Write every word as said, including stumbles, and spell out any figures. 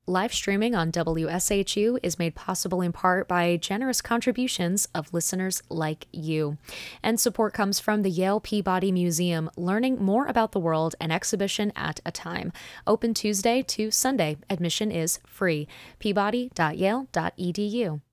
Live streaming on W S H U is made possible in part by generous contributions of listeners like you. And support comes from the Yale Peabody Museum, learning more about the world an exhibition at a time. Open Tuesday to Sunday. Admission is free. peabody dot yale dot e d u.